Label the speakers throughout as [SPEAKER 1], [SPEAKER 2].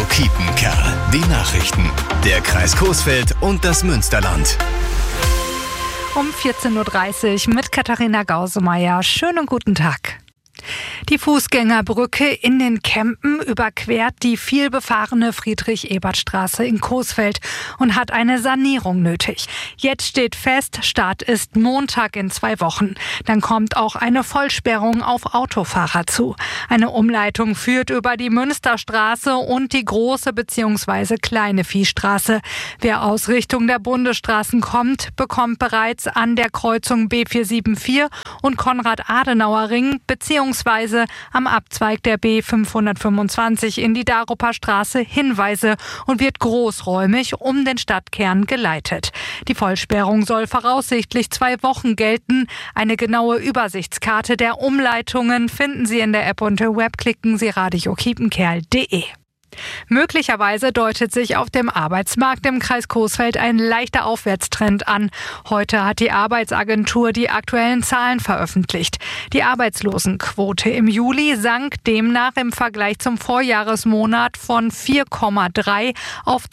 [SPEAKER 1] Kiepenkerl. Die Nachrichten. Der Kreis Coesfeld und das Münsterland.
[SPEAKER 2] Um 14.30 Uhr mit Katharina Gausemeyer. Schönen guten Tag. Die Fußgängerbrücke in den Kempen überquert die vielbefahrene Friedrich-Ebert-Straße in Coesfeld und hat eine Sanierung nötig. Jetzt steht fest, Start ist Montag in 2 Wochen. Dann kommt auch eine Vollsperrung auf Autofahrer zu. Eine Umleitung führt über die Münsterstraße und die große bzw. kleine Viehstraße. Wer aus Richtung der Bundesstraßen kommt, bekommt bereits an der Kreuzung B474 und Konrad-Adenauer-Ring bzw. am Abzweig der B525 in die Daruper Straße Hinweise und wird großräumig um den Stadtkern geleitet. Die Vollsperrung soll voraussichtlich 2 Wochen gelten. Eine genaue Übersichtskarte der Umleitungen finden Sie in der App und im Web. Klicken Sie radiokiepenkerl.de. Möglicherweise deutet sich auf dem Arbeitsmarkt im Kreis Coesfeld ein leichter Aufwärtstrend an. Heute hat die Arbeitsagentur die aktuellen Zahlen veröffentlicht. Die Arbeitslosenquote im Juli sank demnach im Vergleich zum Vorjahresmonat von 4,3 auf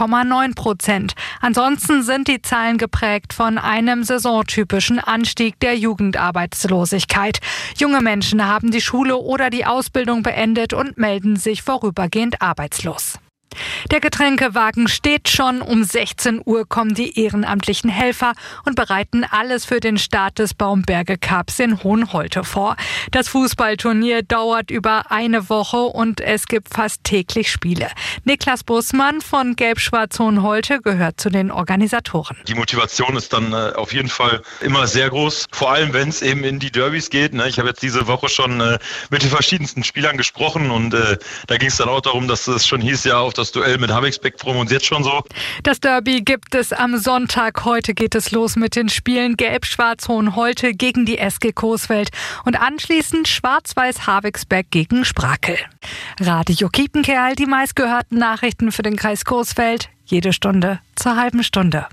[SPEAKER 2] 3,9%. Ansonsten sind die Zahlen geprägt von einem saisontypischen Anstieg der Jugendarbeitslosigkeit. Junge Menschen haben die Schule oder die Ausbildung beendet und melden sich vorübergehend arbeitslos. Der Getränkewagen steht schon. Um 16 Uhr kommen die ehrenamtlichen Helfer und bereiten alles für den Start des Baumberge Cups in Hohenholte vor. Das Fußballturnier dauert über eine Woche und es gibt fast täglich Spiele. Niklas Bussmann von Gelb-Schwarz Hohenholte gehört zu den Organisatoren.
[SPEAKER 3] Die Motivation ist dann auf jeden Fall immer sehr groß, vor allem wenn es eben in die Derbys geht. Ich habe jetzt diese Woche schon mit den verschiedensten Spielern gesprochen und da ging es dann auch darum, dass es schon hieß, ja, auf das Duell mit Havixbeck freuen wir uns jetzt schon so.
[SPEAKER 2] Das Derby gibt es am Sonntag. Heute geht es los mit den Spielen Gelb-Schwarz Hohenholte gegen die SG Coesfeld und anschließend Schwarz-Weiß Havixbeck gegen Sprakel. Radio Kiepenkerl, die meistgehörten Nachrichten für den Kreis Coesfeld. Jede Stunde zur halben Stunde.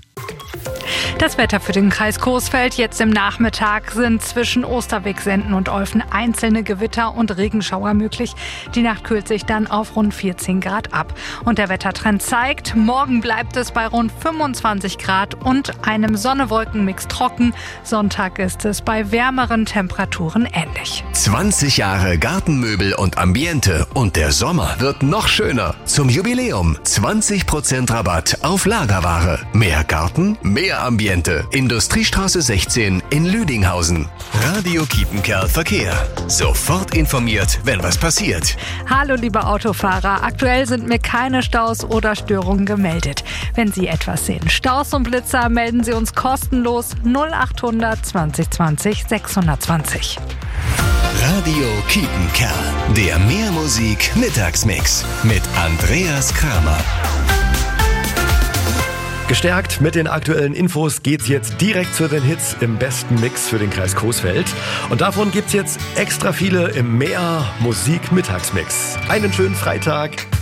[SPEAKER 2] Das Wetter für den Kreis Coesfeld jetzt im Nachmittag sind zwischen Osterweg, Senden und Olfen einzelne Gewitter und Regenschauer möglich. Die Nacht kühlt sich dann auf rund 14 Grad ab. Und der Wettertrend zeigt, morgen bleibt es bei rund 25 Grad und einem Sonne-Wolken-Mix trocken. Sonntag ist es bei wärmeren Temperaturen ähnlich.
[SPEAKER 1] 20 Jahre Gartenmöbel und Ambiente und der Sommer wird noch schöner. Zum Jubiläum 20% Rabatt auf Lagerware. Mehr Garten, mehr Ambiente. Industriestraße 16 in Lüdinghausen. Radio Kiepenkerl Verkehr. Sofort informiert, wenn was passiert.
[SPEAKER 2] Hallo liebe Autofahrer, aktuell sind mir keine Staus oder Störungen gemeldet. Wenn Sie etwas sehen, Staus und Blitzer, melden Sie uns kostenlos 0800 20 20 620.
[SPEAKER 1] Radio Kiepenkerl. Der Mehrmusik Mittagsmix mit Andreas Kramer.
[SPEAKER 4] Gestärkt mit den aktuellen Infos geht's jetzt direkt zu den Hits im besten Mix für den Kreis Coesfeld. Und davon gibt's jetzt extra viele im Mehr Musik Mittagsmix. Einen schönen Freitag.